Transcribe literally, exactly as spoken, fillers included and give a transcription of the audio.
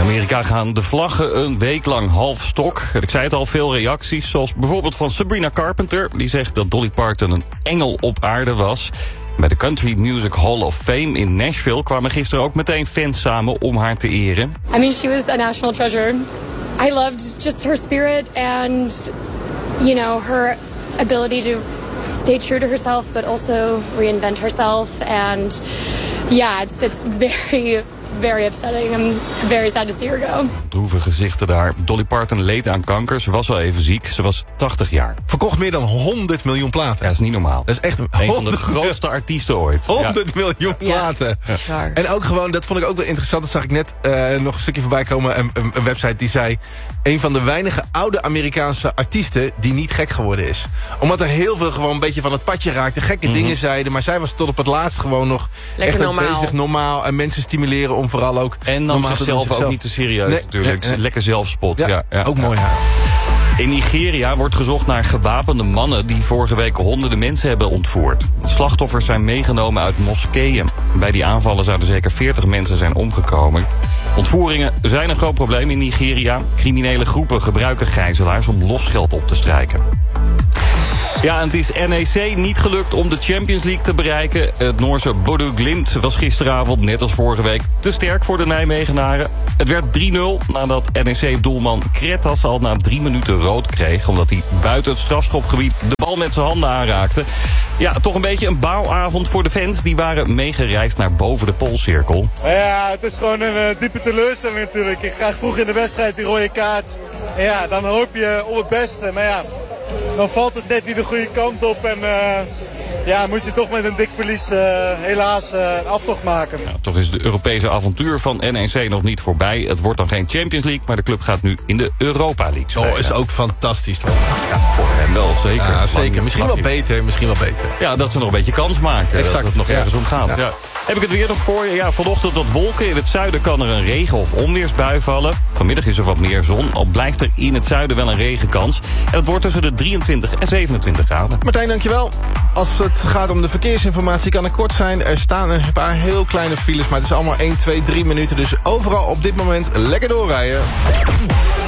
Amerika gaan de vlaggen een week lang half stok. Ik zei het al, veel reacties, zoals bijvoorbeeld van Sabrina Carpenter. Die zegt dat Dolly Parton een engel op aarde was. Bij de Country Music Hall of Fame in Nashville kwamen gisteren ook meteen fans samen om haar te eren. I mean, she was a national treasure. I loved just her spirit and, you know, her ability to stay true to herself, but also reinvent herself. And yeah, it's it's very, very upsetting. I'm very sad to see her go. Droeve gezichten daar. Dolly Parton leed aan kanker. Ze was al even ziek. Ze was tachtig jaar. Verkocht meer dan honderd miljoen platen. Ja, dat is niet normaal. Dat is echt een, een van de grootste artiesten ooit. honderd miljoen platen. Ja, ja. En ook gewoon, dat vond ik ook wel interessant. Dat zag ik net uh, nog een stukje voorbij komen. Een, een, een website die zei... een van de weinige oude Amerikaanse artiesten die niet gek geworden is. Omdat er heel veel gewoon een beetje van het padje raakte. Gekke mm-hmm. dingen zeiden. Maar zij was tot op het laatst gewoon nog lekker echt normaal. bezig. Normaal. En mensen stimuleren om vooral ook... En dan zichzelf ook niet te serieus nee, natuurlijk. Nee, nee. Lekker zelfspot. Ja, ja, ja, ook ja. mooi haar. In Nigeria wordt gezocht naar gewapende mannen die vorige week honderden mensen hebben ontvoerd. De slachtoffers zijn meegenomen uit moskeeën. Bij die aanvallen zouden zeker veertig mensen zijn omgekomen. Ontvoeringen zijn een groot probleem in Nigeria. Criminele groepen gebruiken gijzelaars om losgeld op te strijken. Ja, en het is N E C niet gelukt om de Champions League te bereiken. Het Noorse Bodø Glimt was gisteravond, net als vorige week, te sterk voor de Nijmegenaren. Het werd drie nul nadat N E C-doelman Kretas al na drie minuten rood kreeg... omdat hij buiten het strafschopgebied de bal met zijn handen aanraakte. Ja, toch een beetje een baalavond voor de fans. Die waren meegereisd naar boven de Poolcirkel. Ja, het is gewoon een uh, diepe teleurstelling natuurlijk. Ik krijg vroeg in de wedstrijd die rode kaart. En ja, dan hoop je op het beste. Maar ja, dan valt het net niet de goede kant op. En uh, ja, moet je toch met een dik verlies uh, helaas uh, een aftocht maken. Ja, toch is het Europese avontuur van N E C nog niet voorbij. Het wordt dan geen Champions League, maar de club gaat nu in de Europa League spelen. Oh, is ook fantastisch. Toch? Ja, voor hem wel, zeker. Ja, zeker. Mag, misschien mag wel beter, misschien wel beter. Ja, dat ze nog een beetje kans maken. Exact. Dat het nog ja. ergens om gaat. Ja. Ja. Heb ik het weer nog voor je? Ja, vanochtend wat wolken. In het zuiden kan er een regen- of onweersbui vallen. Vanmiddag is er wat meer zon. Al blijft er in het zuiden wel een regenkans. En het wordt tussen de drieëntwintig en zevenentwintig graden. Martijn, dankjewel. Als het gaat om de verkeersinformatie kan het kort zijn. Er staan een paar heel kleine files, maar het is allemaal één, twee, drie minuten. Dus overal op dit moment lekker doorrijden.